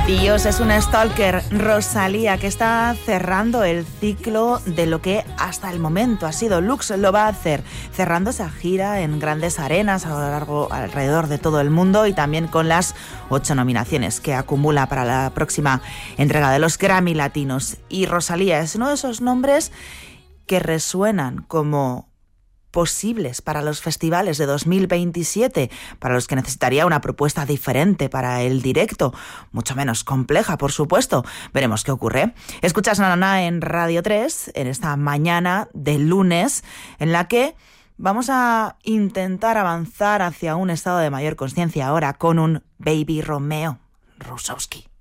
Dios es una stalker, Rosalía, que está cerrando el ciclo de lo que hasta el momento ha sido Lux. Lo va a hacer cerrando esa gira en grandes arenas alrededor de todo el mundo y también con las 8 nominaciones que acumula para la próxima entrega de los Grammy Latinos. Y Rosalía es uno de esos nombres que resuenan como posibles para los festivales de 2027, para los que necesitaría una propuesta diferente para el directo, mucho menos compleja, por supuesto. Veremos qué ocurre. Escuchas Nana en Radio 3, en esta mañana de lunes, en la que vamos a intentar avanzar hacia un estado de mayor conciencia ahora con un Baby Romeo Rusowski.